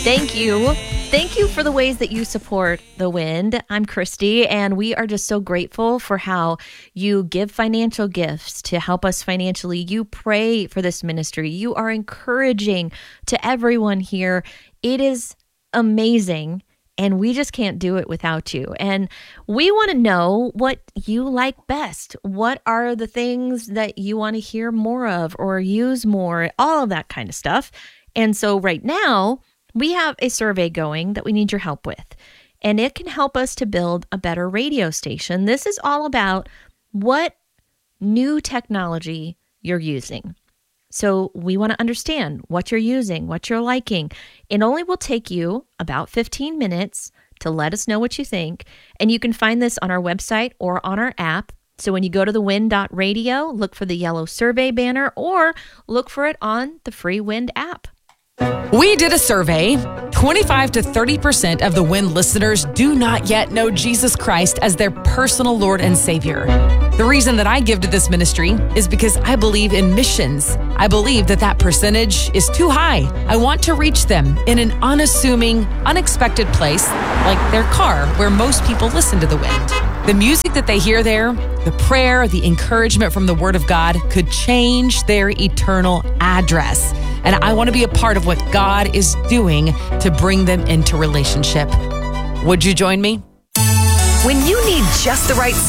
Thank you. Thank you for the ways that you support The Wind. I'm Christy, and we are just so grateful for how you give financial gifts to help us financially. You pray for this ministry. You are encouraging to everyone here. It is amazing, and we just can't do it without you. And we want to know what you like best. What are the things that you want to hear more of or use more? All of that kind of stuff. And so right now, we have a survey going that we need your help with, and it can help us to build a better radio station. This is all about what new technology you're using. So we want to understand what you're using, what you're liking. It only will take you about 15 minutes to let us know what you think, and you can find this on our website or on our app. So when you go to thewind.radio, look for the yellow survey banner or look for it on the free Wind app. We did a survey. 25 to 30% of the Wind listeners do not yet know Jesus Christ as their personal Lord and Savior. The reason that I give to this ministry is because I believe in missions. I believe that percentage is too high. I want to reach them in an unassuming, unexpected place like their car, where most people listen to The Wind. The music that they hear there, the prayer, the encouragement from the Word of God could change their eternal address. And I want to be a part of what God is doing to bring them into relationship. Would you join me? When you need just the right